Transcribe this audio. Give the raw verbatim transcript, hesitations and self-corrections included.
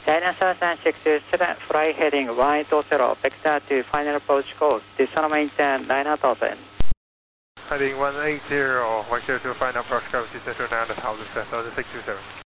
China Southern six two seven, fly heading one eight zero, vector to final approach course, Dishonor maintain, line out open. Heading one eight zero, vector to final approach course, Dishonor nine thousand, six two seven.